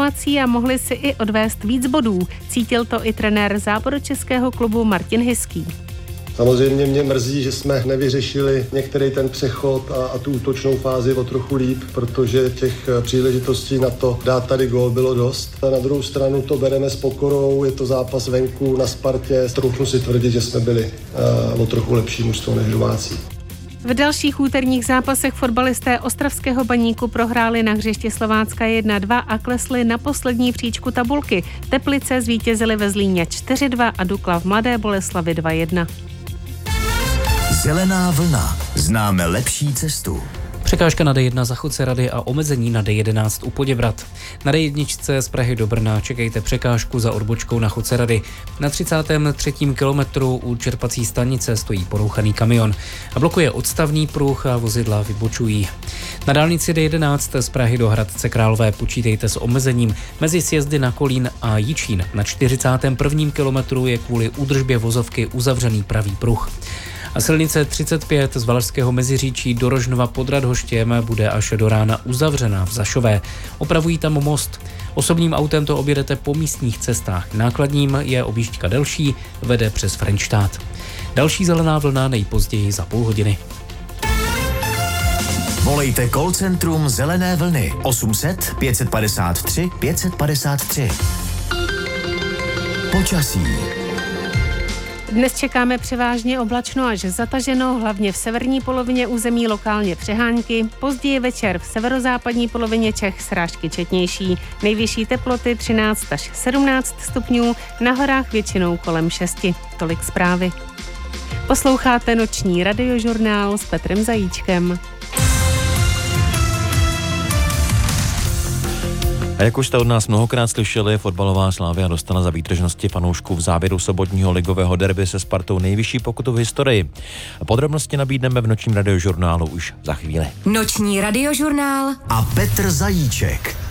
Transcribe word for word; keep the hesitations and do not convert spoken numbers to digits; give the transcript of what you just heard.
situací a mohli si i odvést víc bodů. Cítil to i trenér západočeského klubu Martin Hiský. Samozřejmě mě mrzí, že jsme nevyřešili některý ten přechod a, a tu útočnou fázi o trochu líp, protože těch příležitostí na to dát tady gól bylo dost. A na druhou stranu to bereme s pokorou, je to zápas venku na Spartě. Troufnu si tvrdit, že jsme byli uh, o trochu lepší mužstvo než domácí. V dalších úterních zápasech fotbalisté ostravského Baníku prohráli na hřišti Slovácka jedna dva a klesli na poslední příčku tabulky. Teplice zvítězili ve Zlíně čtyři dva a Dukla v Mladé Boleslavi dva jedna. Zelená vlna. Známe lepší cestu. Překážka na D jedna za Chodcerady a omezení na D jedenáct u Poděbrad. Na D jedna z Prahy do Brna čekejte překážku za odbočkou na Chodcerady. Na třicátém třetím kilometru u čerpací stanice stojí porouchaný kamion a blokuje odstavný pruh a vozidla vybočují. Na dálnici D jedenáct z Prahy do Hradce Králové počítejte s omezením mezi sjezdy na Kolín a Jičín. Na čtyřicátém prvním kilometru je kvůli údržbě vozovky uzavřený pravý pruh. A silnice třicet pět z Valašského Meziříčí do Rožnova pod Radhoštěm bude až do rána uzavřena v Zašové. Opravují tam most. Osobním autem to objedete po místních cestách. Nákladním je objížďka delší, vede přes Frenštát. Další zelená vlna nejpozději za půl hodiny. Volejte call centrum Zelené vlny osm set pět padesát tři pět padesát tři. Počasí. Dnes čekáme převážně oblačno až zataženo, hlavně v severní polovině území lokálně přehánky. Později večer v severozápadní polovině Čech srážky četnější. Nejvyšší teploty třináct až sedmnáct stupňů, na horách většinou kolem šesti. Tolik zprávy. Posloucháte noční radiožurnál s Petrem Zajíčkem. A jak už jste od nás mnohokrát slyšeli, fotbalová Slavia dostala za výtržnosti fanoušků v závěru sobotního ligového derby se Spartou nejvyšší pokutu v historii. Podrobnosti nabídneme v nočním radiožurnálu už za chvíli. Noční radiožurnál a Petr Zajíček.